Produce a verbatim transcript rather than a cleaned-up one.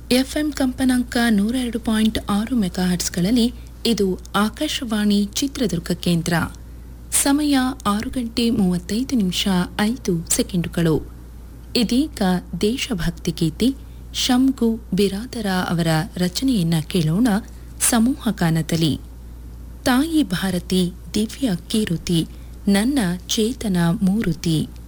FM ಕಂಪನಾಂಕ ನೂರ ಎರಡು ಪಾಯಿಂಟ್ ಆರು ಮೆಗಾಹರ್ಟ್ಸ್ಗಳಲ್ಲಿ ಇದು ಆಕಾಶವಾಣಿ ಚಿತ್ರದುರ್ಗ ಕೇಂದ್ರ. ಸಮಯ ಆರು ಗಂಟೆ ಮೂವತ್ತೈದು ನಿಮಿಷ ಐದು ಸೆಕೆಂಡುಗಳು. ಇದೀಗ ದೇಶಭಕ್ತಿ ಗೀತೆ ಶಂಭು ಬಿರಾದರ ಅವರ ರಚನೆಯನ್ನ ಕೇಳೋಣ. ಸಮೂಹ ಗಾನದಲ್ಲಿ ತಾಯಿ ಭಾರತಿ ದಿವ್ಯ ಕೀರುತಿ ನನ್ನ ಚೇತನ ಮೂರುತಿ.